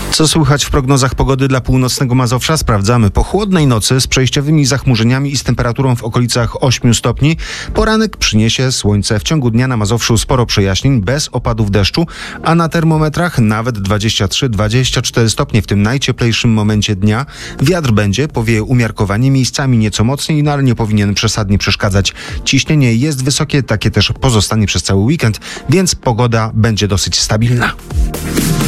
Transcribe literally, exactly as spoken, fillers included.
Co słychać w prognozach pogody dla północnego Mazowsza? Sprawdzamy. Po chłodnej nocy z przejściowymi zachmurzeniami i z temperaturą w okolicach ośmiu stopni. Poranek przyniesie słońce. W ciągu dnia na Mazowszu sporo przejaśnień, bez opadów deszczu, a na termometrach nawet dwadzieścia trzy dwadzieścia cztery stopnie w tym najcieplejszym momencie dnia. Wiatr będzie, powieje umiarkowanie, miejscami nieco mocniej, no ale nie powinien przesadnie przeszkadzać. Ciśnienie jest wysokie, takie też pozostanie przez cały weekend, więc pogoda będzie dosyć stabilna.